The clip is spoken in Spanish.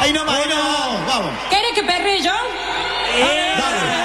Ahí nomás, vamos. ¿Quieres que perre yo? Dale.